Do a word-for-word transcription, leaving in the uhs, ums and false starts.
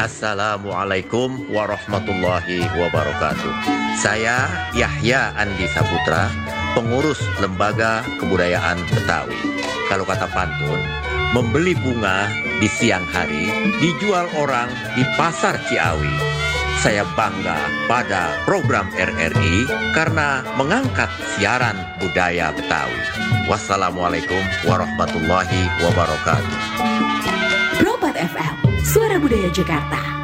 Assalamualaikum warahmatullahi wabarakatuh. Saya Yahya Andi Saputra, pengurus Lembaga Kebudayaan Betawi. Kalau kata pantun, membeli bunga di siang hari, dijual orang di pasar Ciawi. Saya bangga pada program R R I karena mengangkat siaran budaya Betawi. Wassalamualaikum warahmatullahi wabarakatuh. Pro empat F M, Suara Budaya Jakarta.